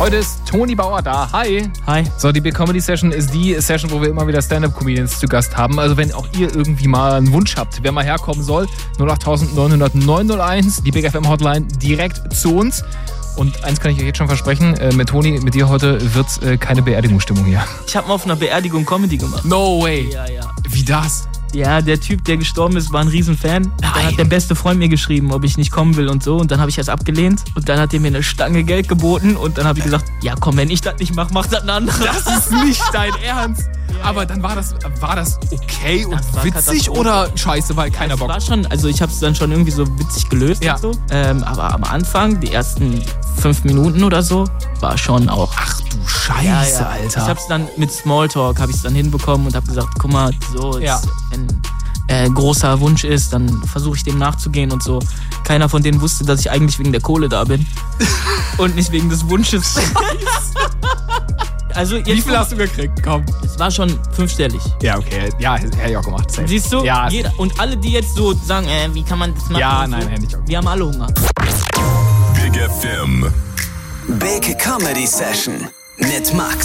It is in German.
Heute ist Toni Bauer da. Hi. Hi. So, die Big Comedy Session ist die Session, wo wir immer wieder Stand-Up-Comedians zu Gast haben. Also wenn auch ihr irgendwie mal einen Wunsch habt, wer mal herkommen soll, 08900 901, die Big FM Hotline direkt zu uns. Und eins kann ich euch jetzt schon versprechen, mit Toni, mit dir heute wird keine Beerdigungsstimmung hier. Ich habe mal auf einer Beerdigung Comedy gemacht. No way. Ja. Wie das? Ja, der Typ, der gestorben ist, war ein Riesenfan. Dann hat der beste Freund mir geschrieben, ob ich nicht kommen will und so. Und dann habe ich das abgelehnt. Und dann hat er mir eine Stange Geld geboten. Und dann habe ich gesagt, ja komm, wenn ich das nicht mache, macht das ein anderer. Das ist nicht dein Ernst. Ja, aber dann war das okay und witzig oder scheiße, weil keiner Bock hat? War schon, also ich habe es dann schon irgendwie so witzig gelöst und so. Aber am Anfang, die ersten 5 Minuten oder so, war schon auch... Ach du Scheiße, Alter. Ich habe es dann mit Smalltalk, hinbekommen und habe gesagt, guck mal, so, jetzt, wenn großer Wunsch ist, dann versuche ich dem nachzugehen und so. Keiner von denen wusste, dass ich eigentlich wegen der Kohle da bin und nicht wegen des Wunsches. Also jetzt, wie viel hast du gekriegt? Komm. Es war schon 5-stellig. Ja, okay. Ja, hätte ich auch gemacht. Safe. Siehst du? Ja. Jeder. Und alle, die jetzt so sagen, wie kann man das machen? Ja, so, nein, hätte ich auch. Wir haben alle Hunger. Big FM. Big Comedy Session mit Max.